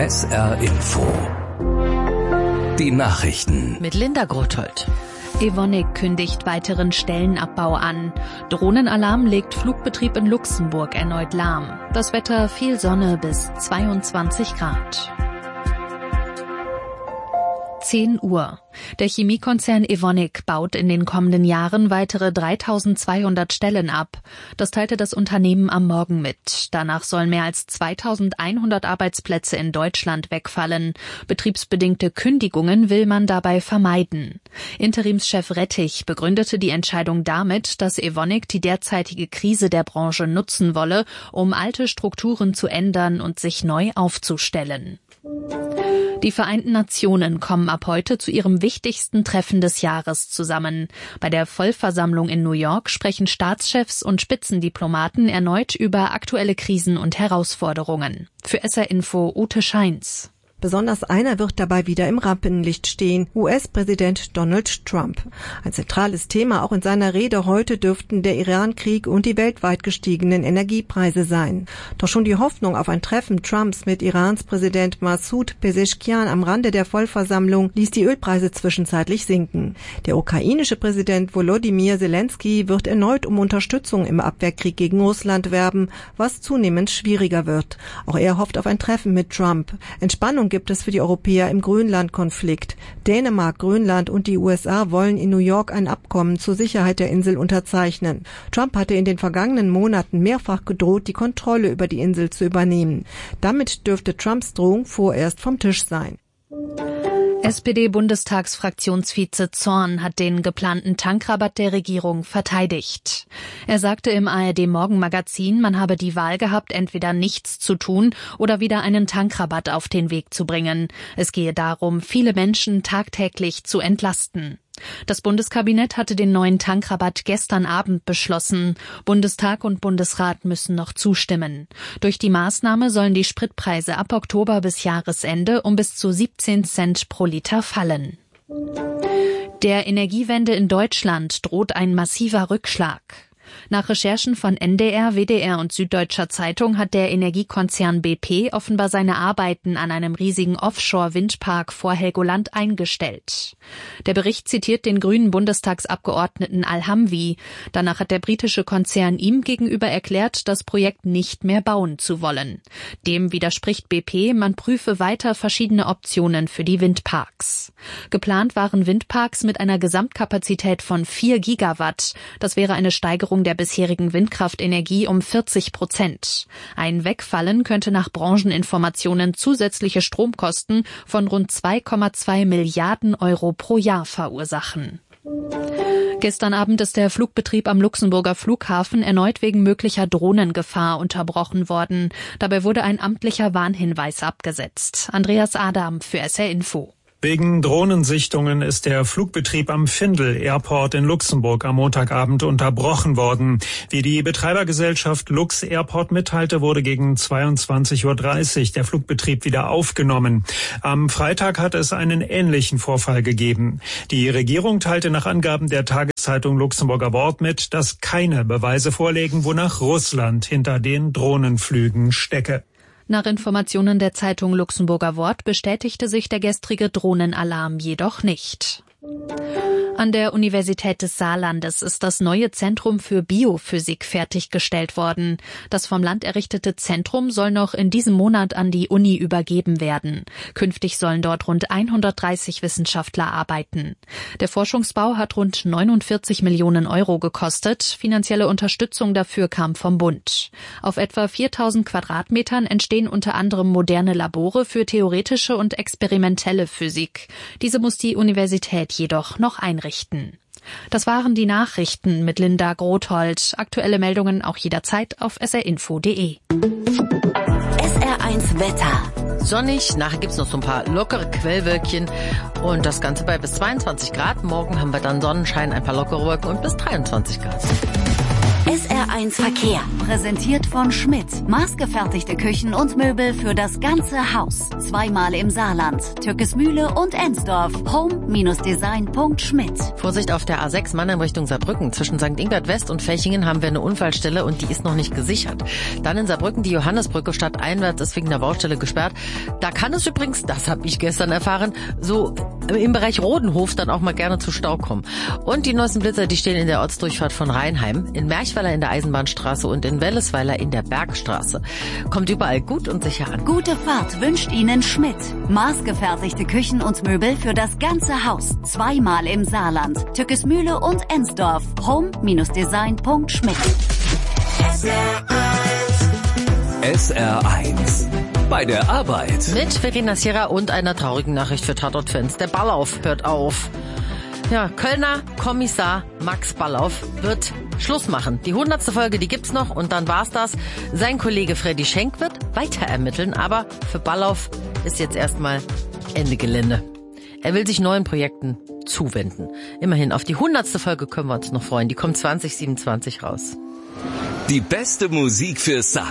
SR Info. Die Nachrichten. Mit Linda Grothold. Evonik kündigt weiteren Stellenabbau an. Drohnenalarm legt Flugbetrieb in Luxemburg erneut lahm. Das Wetter viel Sonne bis 22 Grad. 10 Uhr. Der Chemiekonzern Evonik baut in den kommenden Jahren weitere 3.200 Stellen ab. Das teilte das Unternehmen am Morgen mit. Danach sollen mehr als 2.100 Arbeitsplätze in Deutschland wegfallen. Betriebsbedingte Kündigungen will man dabei vermeiden. Interimschef Rettich begründete die Entscheidung damit, dass Evonik die derzeitige Krise der Branche nutzen wolle, um alte Strukturen zu ändern und sich neu aufzustellen. Die Vereinten Nationen kommen ab heute zu ihrem wichtigsten Treffen des Jahres zusammen. Bei der Vollversammlung in New York sprechen Staatschefs und Spitzendiplomaten erneut über aktuelle Krisen und Herausforderungen. Für SR Info Ute Scheins. Besonders einer wird dabei wieder im Rampenlicht stehen, US-Präsident Donald Trump. Ein zentrales Thema auch in seiner Rede heute dürften der Iran-Krieg und die weltweit gestiegenen Energiepreise sein. Doch schon die Hoffnung auf ein Treffen Trumps mit Irans Präsident Massoud Pezeshkian am Rande der Vollversammlung ließ die Ölpreise zwischenzeitlich sinken. Der ukrainische Präsident Volodymyr Zelensky wird erneut um Unterstützung im Abwehrkrieg gegen Russland werben, was zunehmend schwieriger wird. Auch er hofft auf ein Treffen mit Trump. Entspannung gibt es für die Europäer im Grönland-Konflikt. Dänemark, Grönland und die USA wollen in New York ein Abkommen zur Sicherheit der Insel unterzeichnen. Trump hatte in den vergangenen Monaten mehrfach gedroht, die Kontrolle über die Insel zu übernehmen. Damit dürfte Trumps Drohung vorerst vom Tisch sein. SPD-Bundestagsfraktionsvize Zorn hat den geplanten Tankrabatt der Regierung verteidigt. Er sagte im ARD-Morgenmagazin, man habe die Wahl gehabt, entweder nichts zu tun oder wieder einen Tankrabatt auf den Weg zu bringen. Es gehe darum, viele Menschen tagtäglich zu entlasten. Das Bundeskabinett hatte den neuen Tankrabatt gestern Abend beschlossen. Bundestag und Bundesrat müssen noch zustimmen. Durch die Maßnahme sollen die Spritpreise ab Oktober bis Jahresende um bis zu 17 Cent pro Liter fallen. Der Energiewende in Deutschland droht ein massiver Rückschlag. Nach Recherchen von NDR, WDR und Süddeutscher Zeitung hat der Energiekonzern BP offenbar seine Arbeiten an einem riesigen Offshore-Windpark vor Helgoland eingestellt. Der Bericht zitiert den grünen Bundestagsabgeordneten Al-Hamwi. Danach hat der britische Konzern ihm gegenüber erklärt, das Projekt nicht mehr bauen zu wollen. Dem widerspricht BP, man prüfe weiter verschiedene Optionen für die Windparks. Geplant waren Windparks mit einer Gesamtkapazität von 4 Gigawatt. Das wäre eine Steigerung der bisherigen Windkraftenergie um 40%. Ein Wegfallen könnte nach Brancheninformationen zusätzliche Stromkosten von rund 2,2 Milliarden Euro pro Jahr verursachen. Gestern Abend ist der Flugbetrieb am Luxemburger Flughafen erneut wegen möglicher Drohnengefahr unterbrochen worden. Dabei wurde ein amtlicher Warnhinweis abgesetzt. Andreas Adam für SR Info. Wegen Drohnensichtungen ist der Flugbetrieb am Findel Airport in Luxemburg am Montagabend unterbrochen worden. Wie die Betreibergesellschaft Lux Airport mitteilte, wurde gegen 22:30 Uhr der Flugbetrieb wieder aufgenommen. Am Freitag hat es einen ähnlichen Vorfall gegeben. Die Regierung teilte nach Angaben der Tageszeitung Luxemburger Wort mit, dass keine Beweise vorlägen, wonach Russland hinter den Drohnenflügen stecke. Nach Informationen der Zeitung Luxemburger Wort bestätigte sich der gestrige Drohnenalarm jedoch nicht. An der Universität des Saarlandes ist das neue Zentrum für Biophysik fertiggestellt worden. Das vom Land errichtete Zentrum soll noch in diesem Monat an die Uni übergeben werden. Künftig sollen dort rund 130 Wissenschaftler arbeiten. Der Forschungsbau hat rund 49 Millionen Euro gekostet. Finanzielle Unterstützung dafür kam vom Bund. Auf etwa 4000 Quadratmetern entstehen unter anderem moderne Labore für theoretische und experimentelle Physik. Diese muss die Universität jedoch noch einrichten. Das waren die Nachrichten mit Linda Grothold. Aktuelle Meldungen auch jederzeit auf srinfo.de. SR1 Wetter. Sonnig, nachher gibt's noch so ein paar lockere Quellwölkchen und das Ganze bei bis 22 Grad. Morgen haben wir dann Sonnenschein, ein paar lockere Wolken und bis 23 Grad. SR1 Verkehr. Präsentiert von Schmidt. Maßgefertigte Küchen und Möbel für das ganze Haus. Zweimal im Saarland. Türkesmühle und Ensdorf. Home-Design.schmidt. Vorsicht auf der A6 Mannheim Richtung Saarbrücken. Zwischen St. Ingbert West und Fechingen haben wir eine Unfallstelle und die ist noch nicht gesichert. Dann in Saarbrücken die Johannesbrücke stadteinwärts ist wegen der Baustelle gesperrt. Da kann es übrigens, das habe ich gestern erfahren, so im Bereich Rodenhof dann auch mal gerne zu Stau kommen. Und die neuesten Blitzer, die stehen in der Ortsdurchfahrt von Rheinheim, in Merchweiler in der Eisenbahnstraße und in Wellesweiler in der Bergstraße. Kommt überall gut und sicher an. Gute Fahrt wünscht Ihnen Schmidt. Maßgefertigte Küchen und Möbel für das ganze Haus. Zweimal im Saarland. Türkesmühle und Ensdorf. Home-Design.schmidt. SR1 bei der Arbeit. Mit Verena Sierra und einer traurigen Nachricht für Tatort-Fans. Der Ballauf hört auf. Ja, Kölner Kommissar Max Ballauf wird Schluss machen. Die 100. Folge, die gibt's noch und dann war's das. Sein Kollege Freddy Schenk wird weiter ermitteln, aber für Ballauf ist jetzt erstmal Ende Gelände. Er will sich neuen Projekten zuwenden. Immerhin, auf die 100. Folge können wir uns noch freuen. Die kommt 2027 raus. Die beste Musik für Saarland.